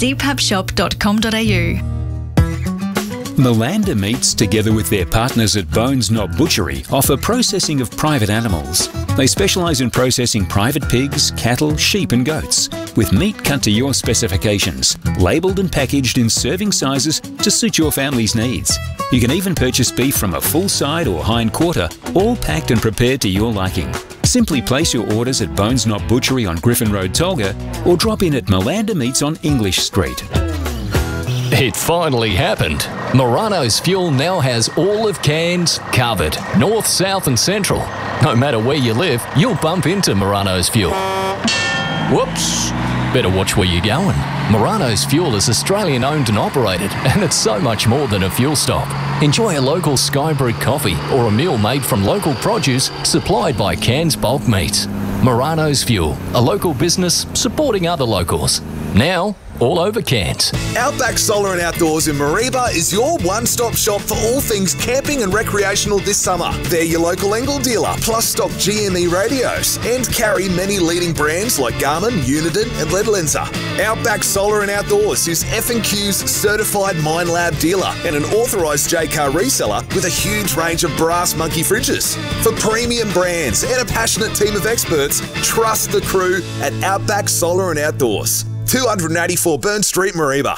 zpapshop.com.au. Malanda Meats, together with their partners at Bones Knob Butchery, offer processing of private animals. They specialise in processing private pigs, cattle, sheep and goats, with meat cut to your specifications, labelled and packaged in serving sizes to suit your family's needs. You can even purchase beef from a full side or hind quarter, all packed and prepared to your liking. Simply place your orders at Bones Knob Butchery on Griffin Road, Tolga, or drop in at Malanda Meats on English Street. It finally happened. Morano's Fuel now has all of Cairns covered. North, south and central. No matter where you live, you'll bump into Morano's Fuel. Whoops! Better watch where you're going. Morano's Fuel is Australian owned and operated, and it's so much more than a fuel stop. Enjoy a local Skybrewed coffee or a meal made from local produce supplied by Cairns Bulk Meats. Morano's Fuel, a local business supporting other locals. Now, all over Cairns. Outback Solar and Outdoors in Mareeba is your one-stop shop for all things camping and recreational this summer. They're your local Engel dealer, plus stock GME radios and carry many leading brands like Garmin, Uniden and Ledlenser. Outback Solar and Outdoors is F&Q's certified Minelab dealer and an authorised Jaycar reseller with a huge range of Brass Monkey fridges. For premium brands and a passionate team of experts, trust the crew at Outback Solar and Outdoors. 284 Burn Street, Mareeba.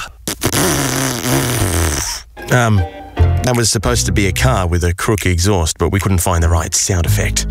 That was supposed to be a car with a crook exhaust, but we couldn't find the right sound effect.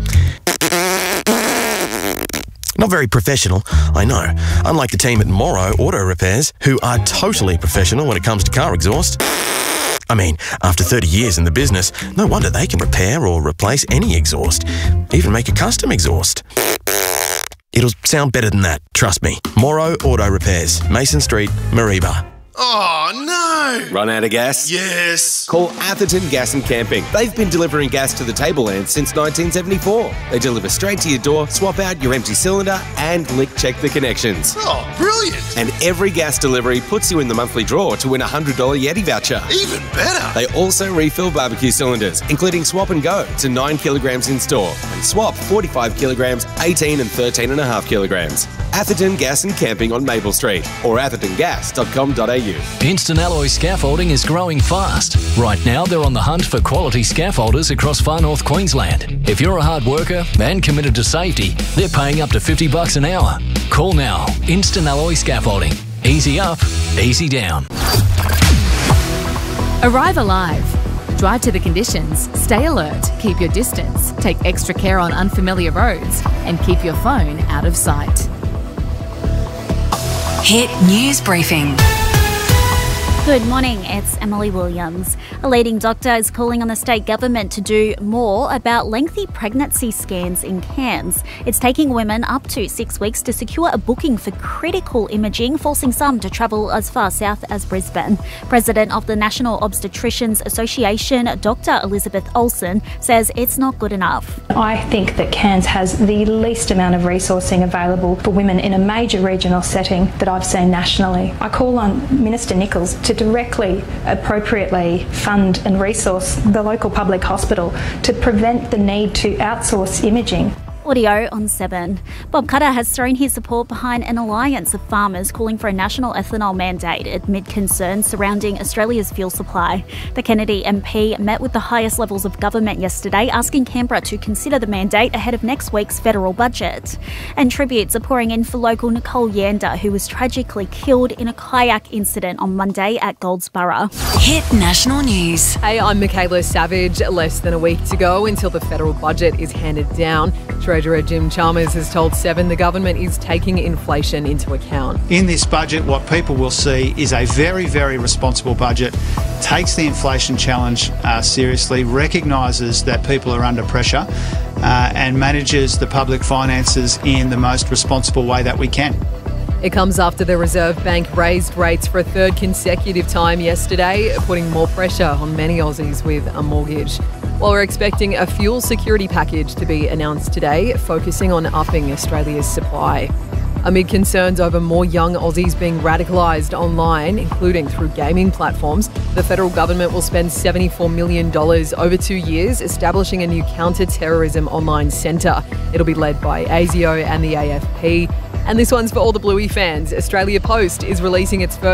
Not very professional, I know. Unlike the team at Morrow Auto Repairs, who are totally professional when it comes to car exhaust. I mean, after 30 years in the business, no wonder they can repair or replace any exhaust, even make a custom exhaust. It'll sound better than that, trust me. Morrow Auto Repairs, Mason Street, Mareeba. Oh, no! Run out of gas? Yes! Call Atherton Gas and Camping. They've been delivering gas to the tableland since 1974. They deliver straight to your door, swap out your empty cylinder, and lick check the connections. Oh, brilliant! And every gas delivery puts you in the monthly draw to win a $100 Yeti voucher. Even better! They also refill barbecue cylinders, including swap and go to 9 kilograms in store, and swap 45 kilograms, 18 and 13.5 kilograms. Atherton Gas and Camping on Maple Street or athertongas.com.au. Instant Alloy Scaffolding is growing fast. Right now, they're on the hunt for quality scaffolders across far north Queensland. If you're a hard worker and committed to safety, they're paying up to $50 an hour. Call now. Instant Alloy Scaffolding. Easy up, easy down. Arrive alive. Drive to the conditions, stay alert, keep your distance, take extra care on unfamiliar roads, and keep your phone out of sight. Hit News Briefing. Good morning, it's Emily Williams. A leading doctor is calling on the state government to do more about lengthy pregnancy scans in Cairns. It's taking women up to 6 weeks to secure a booking for critical imaging, forcing some to travel as far south as Brisbane. President of the National Obstetricians Association, Dr. Elizabeth Olsen, says it's not good enough. I think that Cairns has the least amount of resourcing available for women in a major regional setting that I've seen nationally. I call on Minister Nichols to directly, appropriately fund and resource the local public hospital to prevent the need to outsource imaging. Audio on 7. Bob Cutter has thrown his support behind an alliance of farmers calling for a national ethanol mandate amid concerns surrounding Australia's fuel supply. The Kennedy MP met with the highest levels of government yesterday, asking Canberra to consider the mandate ahead of next week's federal budget. And tributes are pouring in for local Nicole Yander, who was tragically killed in a kayak incident on Monday at Goldsboro. Hit National News. Hey, I'm Michaela Savage. Less than a week to go until the federal budget is handed down. Treasurer Jim Chalmers has told Seven the government is taking inflation into account. In this budget, what people will see is a very, very responsible budget, takes the inflation challenge seriously, recognises that people are under pressure and manages the public finances in the most responsible way that we can. It comes after the Reserve Bank raised rates for a third consecutive time yesterday, putting more pressure on many Aussies with a mortgage. While we're expecting a fuel security package to be announced today, focusing on upping Australia's supply. Amid concerns over more young Aussies being radicalised online, including through gaming platforms, the federal government will spend $74 million over 2 years establishing a new counter-terrorism online centre. It'll be led by ASIO and the AFP. And this one's for all the Bluey fans. Australia Post is releasing its first